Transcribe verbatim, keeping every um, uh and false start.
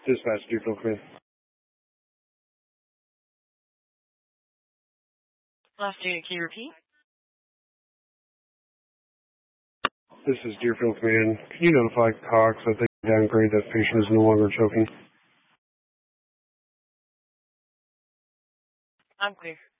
Dispatch, Deerfield Command. Last unit, can you repeat? This is Deerfield Command. Can you notify Cox that they can downgrade that patient is no longer choking? I'm clear.